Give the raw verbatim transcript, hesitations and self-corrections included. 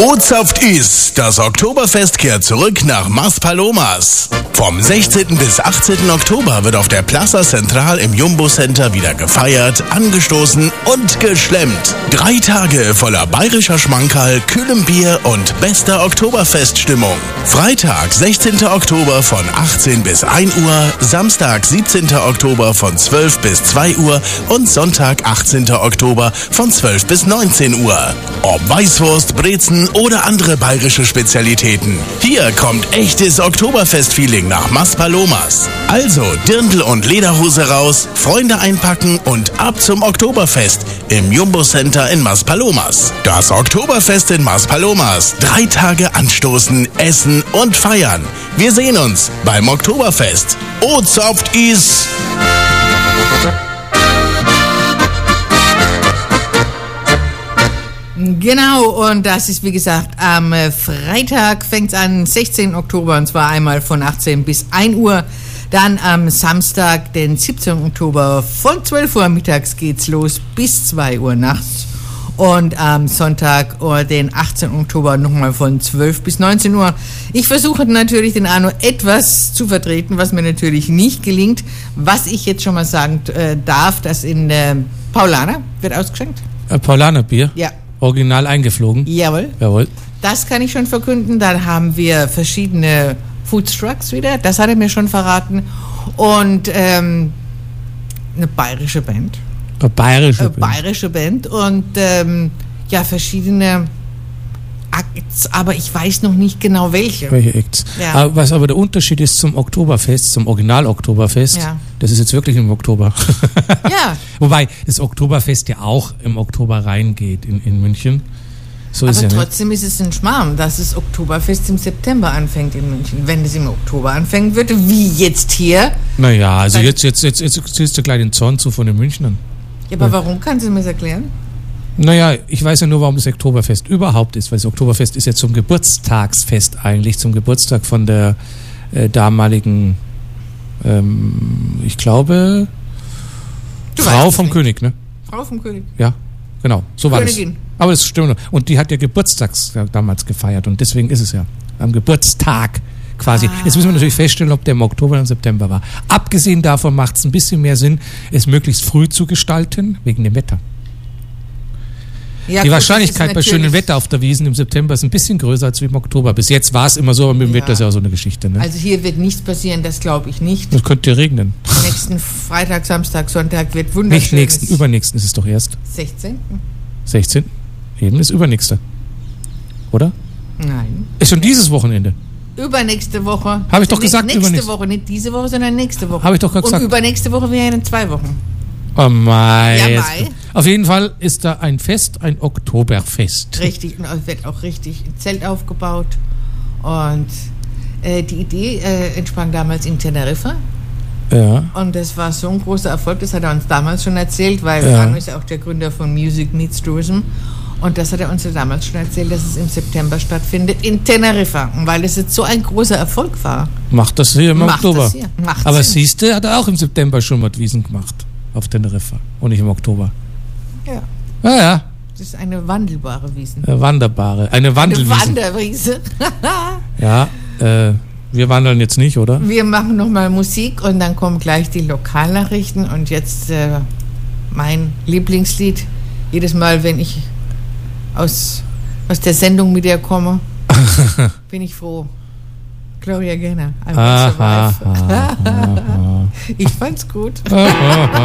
Ozapft ist, das Oktoberfest kehrt zurück nach Maspalomas. Vom sechzehnten bis achtzehnten Oktober wird auf der Plaza Central im Jumbo Center wieder gefeiert, angestoßen und geschlemmt. Drei Tage voller bayerischer Schmankerl, kühlem Bier und bester Oktoberfeststimmung. Freitag, sechzehnten Oktober von achtzehn bis ein Uhr, Samstag, siebzehnten Oktober von zwölf bis zwei Uhr und Sonntag, achtzehnten Oktober von zwölf bis neunzehn Uhr. Ob Weißwurst, Brezen oder andere bayerische Spezialitäten. Hier kommt echtes Oktoberfest-Feeling nach Maspalomas. Also Dirndl und Lederhose raus, Freunde einpacken und ab zum Oktoberfest im Jumbo Center in Maspalomas. Das Oktoberfest in Maspalomas. Drei Tage anstoßen, essen und feiern. Wir sehen uns beim Oktoberfest. Ozapft is... Genau, und das ist, wie gesagt, am Freitag fängt es an, sechzehnten Oktober, und zwar einmal von achtzehn bis ein Uhr. Dann am Samstag, den siebzehnten Oktober, von zwölf Uhr mittags geht's los bis zwei Uhr nachts. Und am Sonntag, den achtzehnten Oktober, nochmal von zwölf bis neunzehn Uhr. Ich versuche natürlich, den Arno etwas zu vertreten, was mir natürlich nicht gelingt. Was ich jetzt schon mal sagen äh, darf, dass in äh, Paulaner wird ausgeschenkt. Äh, Paulaner Bier? Ja. Original eingeflogen? Jawohl. Jawohl. Das kann ich schon verkünden. Dann haben wir verschiedene Foodtrucks wieder. Das hat er mir schon verraten. Und ähm, eine bayerische Band. Eine bayerische Eine Band. bayerische Band. Und ähm, ja, verschiedene Acts, aber ich weiß noch nicht genau welche. Welche Acts? Ja. Aber was aber der Unterschied ist zum Oktoberfest, zum Original-Oktoberfest, Ja. das ist jetzt wirklich im Oktober. Ja. Wobei das Oktoberfest ja auch im Oktober reingeht in, in München. So Aber ist ja, ne? trotzdem ist es ein Schmarrn, dass das Oktoberfest im September anfängt in München. Wenn es im Oktober anfangen würde, wie jetzt hier. Naja, also Dann- jetzt, jetzt, jetzt, jetzt ziehst du gleich den Zorn zu von den Münchnern. Ja, aber warum, kannst du mir das erklären? Naja, ich weiß ja nur, warum das Oktoberfest überhaupt ist, weil das Oktoberfest ist ja zum Geburtstagsfest eigentlich, zum Geburtstag von der äh, damaligen, ähm, ich glaube, Du Frau weißt es vom nicht. König, ne? Frau vom König. Ja, genau, so war das. Königin. Aber das stimmt. Und die hat ja Geburtstags ja, damals gefeiert und deswegen ist es ja am Geburtstag quasi. Ah. Jetzt müssen wir natürlich feststellen, ob der im Oktober oder im September war. Abgesehen davon macht es ein bisschen mehr Sinn, es möglichst früh zu gestalten, wegen dem Wetter. Ja, Die gut, Wahrscheinlichkeit das bei ist schönem natürlich- Wetter auf der Wiesn im September ist ein bisschen größer als wie im Oktober. Bis jetzt war es immer so, aber mit dem Ja. Wetter ist ja auch so eine Geschichte. Ne? Also hier wird nichts passieren, das glaube ich nicht. Es könnte regnen. Nächsten Freitag, Samstag, Sonntag wird Nicht wunderschön. nächsten, übernächsten ist es doch erst. sechzehnten sechzehnten Eben ist übernächste. Oder? Nein. Ist schon dieses Wochenende. Übernächste Woche. Hab ich doch Also gesagt, Nächste übernächste. Woche, nicht diese Woche, sondern nächste Woche. Hab ich doch gerade gesagt. Und übernächste Woche wären in zwei Wochen. Oh Mai. Ja, jetzt- Mai. Auf jeden Fall ist da ein Fest, ein Oktoberfest. Richtig, und es wird auch richtig ein Zelt aufgebaut. Und äh, die Idee äh, entsprang damals in Teneriffa. Ja. Und das war so ein großer Erfolg, das hat er uns damals schon erzählt, weil Ja. Arno ist ja auch der Gründer von Music Meets Tourism. Und das hat er uns ja damals schon erzählt, dass es im September stattfindet in Teneriffa. Und weil das jetzt so ein großer Erfolg war. Macht das hier im Macht Oktober. das hier. Macht Aber Sinn. siehst du, hat er auch im September schon mal Wiesen gemacht. Auf Teneriffa. Und nicht im Oktober. Ja, Ja, ja. das ist eine wandelbare Wiesen. Eine wanderbare. Eine Eine Wandelwiesen. Wanderwiese. Ja, äh, wir wandeln jetzt nicht, oder? Wir machen nochmal Musik und dann kommen gleich die Lokalnachrichten. Und jetzt äh, mein Lieblingslied. Jedes Mal, wenn ich aus, aus der Sendung mit dir komme, bin ich froh. Gloria Gaynor. I'm Aha, gonna survive. aha, aha. Ich fand's gut.